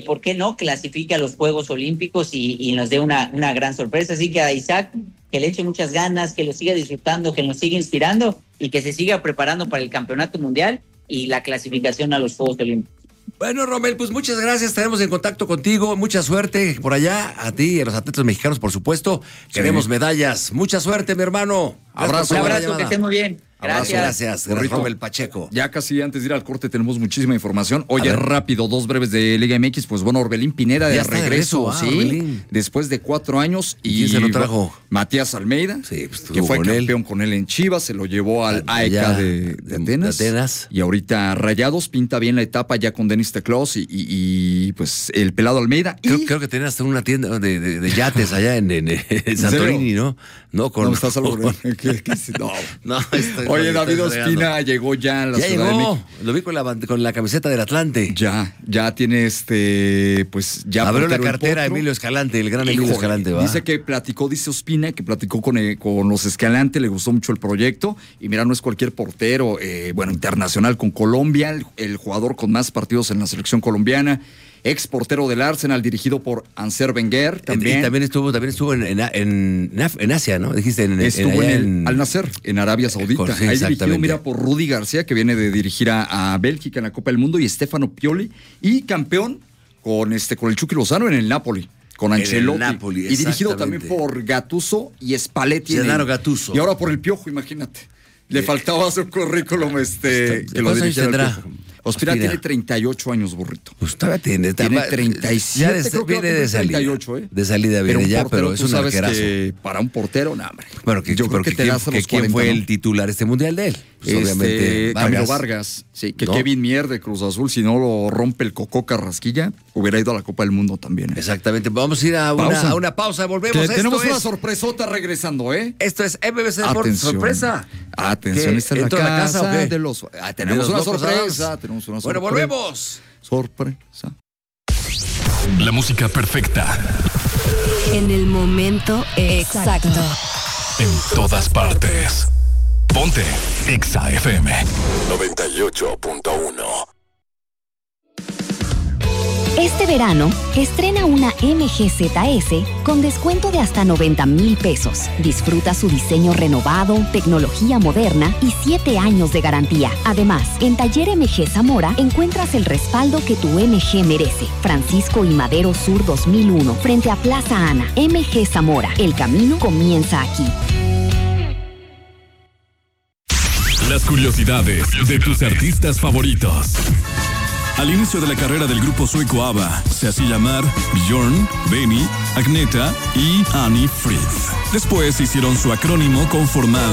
¿por qué no?, clasifique a los Juegos Olímpicos y nos dé una gran sorpresa. Así que a Isaac, que le eche muchas ganas, que lo siga disfrutando, que nos siga inspirando y que se siga preparando para el Campeonato Mundial y la clasificación a los Juegos Olímpicos. Bueno, Rommel, pues muchas gracias, estaremos en contacto contigo, mucha suerte por allá, a ti y a los atletas mexicanos, por supuesto, queremos medallas, mucha suerte, mi hermano. Abrazo, que esté muy bien. Gracias, Rommel Pacheco. Ya casi antes de ir al corte tenemos muchísima información. Oye, rápido, 2 breves de Liga MX. Pues bueno, Orbelín Pineda de regreso, sí, Orbelín. Después de 4 años. ¿Y quién se lo trajo? Matías Almeida, sí, pues, que fue campeón con él en Chivas, se lo llevó al AEK de Atenas. Y ahorita Rayados pinta bien la etapa ya con Denis Teclos y pues el pelado Almeida. Creo que tenía hasta una tienda de yates allá en Santorini, ¿no? No, estás algo no. Oye, David Ospina llegó ya a la Ciudad de México. Lo vi con la camiseta del Atlante. Ya tiene pues ya abrió la cartera Emilio Escalante, el gran Emilio Escalante. Dice Ospina que platicó con los Escalante, le gustó mucho el proyecto y mira, no es cualquier portero, internacional con Colombia, el jugador con más partidos en la selección colombiana. Ex portero del Arsenal, dirigido por Ansel Wenger. También. Y también estuvo en Asia, ¿no? Dijiste estuvo en Al Nassr, en Arabia Saudita. Ahí dirigido, mira, por Rudy García, que viene de dirigir a Bélgica en la Copa del Mundo, y Stefano Pioli, y campeón con el Chucky Lozano en el Napoli. Con Ancelotti. Y dirigido también por Gattuso y Spalletti. Gennaro Gattuso. Y ahora por el Piojo, imagínate. Le faltaba su currículum que lo dirigiera. Ospina tiene 38 años, burrito. Pues todavía tiene 37. Ya viene de salida. 38, De salida viene ya, pero es un arquerazo. Que para un portero, no, hombre. Bueno, yo creo que te das los 40, ¿quién fue el titular este mundial de él? Pues obviamente Camilo Vargas. Sí, que Kevin Mier de Cruz Azul, si no lo rompe el Cocó Carrasquilla, hubiera ido a la Copa del Mundo también. Exactamente. Vamos a ir a una pausa. Volvemos. Tenemos una sorpresota regresando, ¿eh? Esto es MBC Deportes. Sorpresa. Atención, esta es la casa de los... tenemos una sorpresa. Bueno, volvemos. Sorpresa. La música perfecta. En el momento exacto. En todas partes. Ponte Exa FM 98.1. Este verano, estrena una MGZS con descuento de hasta 90,000 pesos. Disfruta su diseño renovado, tecnología moderna y 7 años de garantía. Además, en Taller MG Zamora encuentras el respaldo que tu MG merece. Francisco y Madero Sur 2001, frente a Plaza Ana. MG Zamora, el camino comienza aquí. Las curiosidades de tus artistas favoritos. Al inicio de la carrera del grupo sueco ABBA, se hacía llamar Björn, Benny, Agneta y Annie Frid. Después hicieron su acrónimo conformado